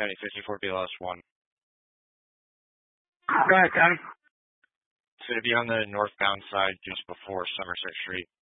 County 54 BLS 1. Go ahead, Tony. It's going to be on the northbound side just before Somerset Street.